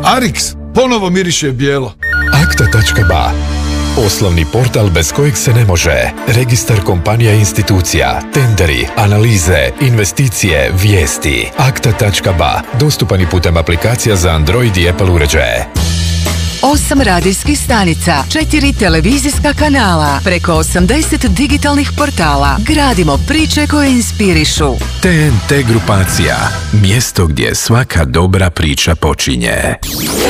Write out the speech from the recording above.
Arix, ponovo miriše bijelo. Akta.ba, poslovni portal bez kojeg se ne može. Registar kompanija i institucija, tenderi, analize, investicije, vijesti. Akta.ba, dostupan i putem aplikacija za Android i Apple uređaje. 8 radijskih stanica, 4 televizijska kanala, preko 80 digitalnih portala. Gradimo priče koje inspirišu. TNT grupacija, mjesto gdje svaka dobra priča počinje.